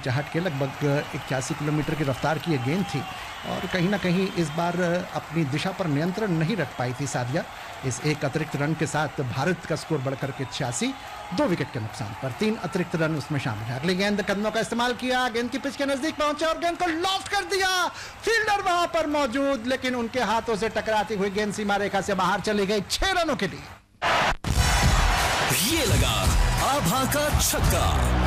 हिचकिचाहट के लगभग 81 किलोमीटर की रफ्तार की ये गेंद थी और कहीं ना कहीं इस बार अपनी दिशा पर नियंत्रण नहीं रख पाई थी सादिया। इस एक अतिरिक्त रन के साथ भारत का स्कोर बढ़कर के 86, 2 विकेट के नुकसान पर 3 अतिरिक्त रन उसमें शामिल है। अगली गेंद कदमों का इस्तेमाल किया, गेंद की पिच के नजदीक पहुंचे और गेंद को लॉफ्ट कर दिया। फील्डर वहां पर मौजूद, लेकिन उनके हाथों से टकराती हुई गेंद सीमा रेखा से बाहर चली गई 6 रनों के लिए। ये लगा आभा का छक्का।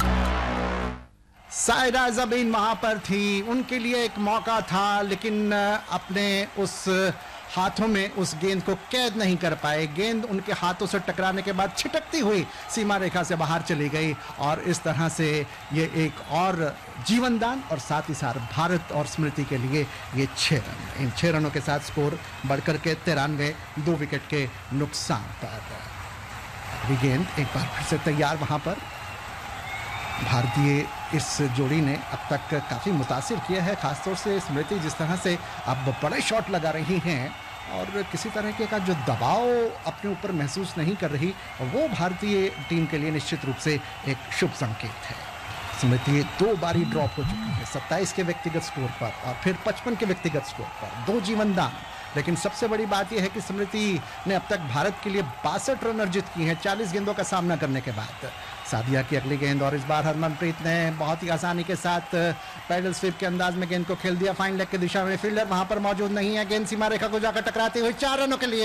सायरा जबीन वहां पर थी, उनके लिए एक मौका था, लेकिन अपने उस हाथों में उस गेंद को कैद नहीं कर पाए। गेंद उनके हाथों से टकराने के बाद छिटकती हुई सीमा रेखा से बाहर चली गई और इस तरह से ये एक और जीवनदान और साथ ही साथ भारत और स्मृति के लिए ये 6 रन। इन 6 रनों के साथ स्कोर बढ़कर के 93, 2 विकेट के नुकसान पर। गेंद एक बार फिर से तैयार वहां पर। भारतीय इस जोड़ी ने अब तक काफ़ी मुतासिर किया है, खासतौर से स्मृति जिस तरह से अब बड़े शॉट लगा रही हैं और किसी तरह का जो दबाव अपने ऊपर महसूस नहीं कर रही, वो भारतीय टीम के लिए निश्चित रूप से एक शुभ संकेत है। स्मृति 2 बारी ड्रॉप हो चुकी है, 27 के व्यक्तिगत स्कोर पर और फिर 55 के व्यक्तिगत स्कोर पर, 2 जीवनदान। लेकिन सबसे बड़ी बात यह है कि स्मृति ने अब तक भारत के लिए 62 रन अर्जित किए हैं 40 गेंदों का सामना करने के बाद। सादिया की अगली गेंद और इस बार हरमनप्रीत ने बहुत ही आसानी के साथ पैडल स्वीप के अंदाज में गेंद को खेल दिया फाइन लेग की दिशा में। फील्डर वहां पर मौजूद नहीं है, गेंद सीमा रेखा को जाकर टकराती हुई 4 रनों के लिए।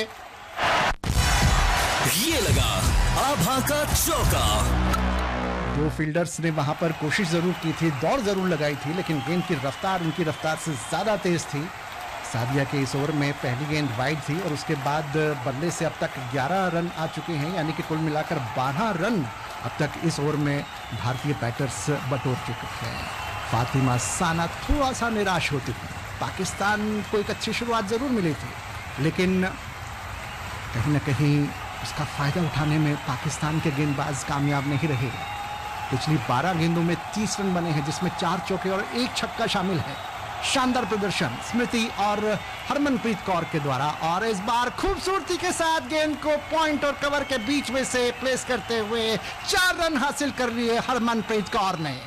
ये लगा आभा का चौका। 2 फील्डर्स ने वहां पर कोशिश जरूर की थी, दौड़ जरूर लगाई थी, लेकिन गेंद की रफ्तार उनकी रफ्तार से ज्यादा तेज थी। सादिया के इस ओवर में पहली गेंद वाइड थी और उसके बाद बल्ले से अब तक 11 रन आ चुके हैं, यानी कि कुल मिलाकर 12 रन अब तक इस ओवर में भारतीय बैटर्स बटोर चुके हैं। फातिमा साना थोड़ा सा निराश होती थी। पाकिस्तान को एक अच्छी शुरुआत जरूर मिली थी, लेकिन कहीं ना कहीं उसका फायदा उठाने में पाकिस्तान के गेंदबाज कामयाब नहीं रहे। पिछली 12 गेंदों में 30 रन बने हैं, जिसमें 4 चौके और 1 छक्का शामिल है। शानदार प्रदर्शन स्मृति और हरमनप्रीत कौर के द्वारा, और इस बार खूबसूरती के साथ गेंद को पॉइंट और कवर के बीच में से प्लेस करते हुए 4 रन हासिल कर लिए हरमनप्रीत कौर ने।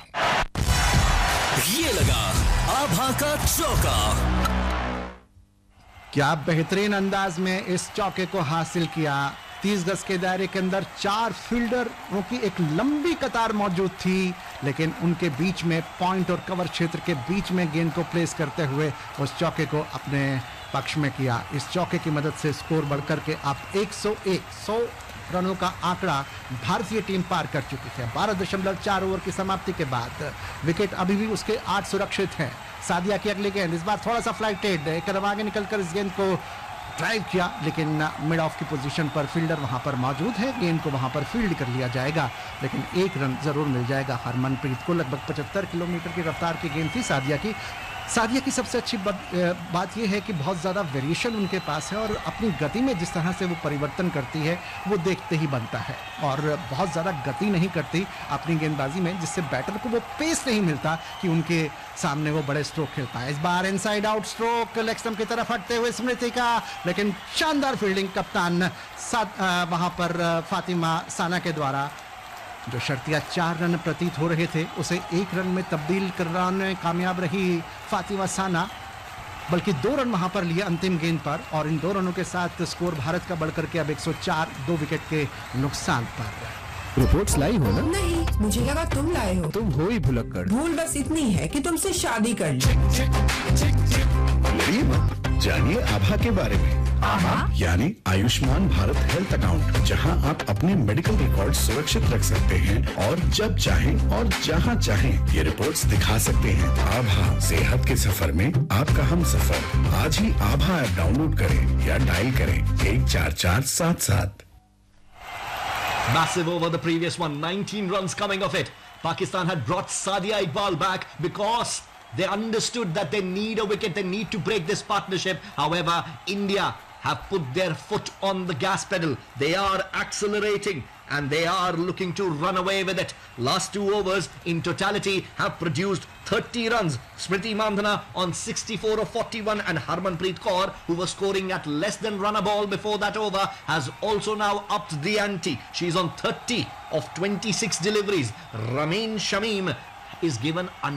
ये लगा आभा का चौका। क्या बेहतरीन अंदाज में इस चौके को हासिल किया। 30 गज के दायरे के अंदर 4 फील्डरों की एक लंबी कतार मौजूद थी, लेकिन उनके बीच में पॉइंट और कवर क्षेत्र के बीच में गेंद को प्लेस करते हुए उस चौके को अपने पक्ष में किया। इस चौके की मदद से स्कोर बढ़कर के अब 100 रनों का आंकड़ा भारतीय टीम पार कर चुकी है। 12.4 ओवर की समाप्ति के बाद विकेट अभी भी उसके 8 सुरक्षित हैं। सादिया की अगली गेंद इस बार थोड़ा सा फ्लाइटेड, एक कदम आगे निकलकर इस गेंद को ड्राइव किया, लेकिन मिड ऑफ की पोजीशन पर फील्डर वहां पर मौजूद है। गेंद को वहां पर फील्ड कर लिया जाएगा, लेकिन 1 रन जरूर मिल जाएगा हरमनप्रीत को। लगभग 75 किलोमीटर की रफ्तार की गेंद थी सादिया की। सादिया की सबसे अच्छी बात यह है कि बहुत ज़्यादा वेरिएशन उनके पास है और अपनी गति में जिस तरह से वो परिवर्तन करती है वो देखते ही बनता है, और बहुत ज़्यादा गति नहीं करती अपनी गेंदबाजी में, जिससे बैटर को वो पेस नहीं मिलता कि उनके सामने वो बड़े स्ट्रोक खेल पाए। इस बार inside out stroke leg stump की तरफ हटते हुए स्मृति का, लेकिन शानदार फील्डिंग कप्तान वहाँ पर फातिमा साना के द्वारा। जो शर्तिया 4 रन प्रतीत हो रहे थे उसे 1 रन में तब्दील करने में कामयाब रही फातिमा साना, बल्कि 2 रन वहां पर लिए अंतिम गेंद पर, और इन 2 रनों के साथ स्कोर भारत का बढ़कर के अब 104, 2 विकेट के नुकसान पर। रिपोर्ट्स लाई हो ना? नहीं, मुझे लगा तुम लाए हो। तुम हो ही भुलक्कड़। भूल बस इतनी है कि तुमसे शादी कर ली। जानिए आभा के बारे में। आभा यानी आयुष्मान भारत हेल्थ अकाउंट, जहां आप अपने मेडिकल रिकॉर्ड सुरक्षित रख सकते हैं और जब चाहें और जहां चाहें ये रिपोर्ट्स दिखा सकते हैं। आभा, सेहत के सफर में आपका हम सफर। आज ही आभा ऐप डाउनलोड करें या डायल करें 14477। Massive over the previous one, 19 runs coming of it. Pakistan had brought Sadia Iqbal back because they understood that they need a wicket, they need to break this partnership. However, India have put their foot on the gas pedal. They are accelerating and they are looking to run away with it. Last 2 overs in totality have produced 30 runs. Smriti Mandhana on 64 of 41, and Harmanpreet Kaur, who was scoring at less than run a ball before that over, has also now upped the ante. She's on 30 of 26 deliveries. Ramin Shamim is given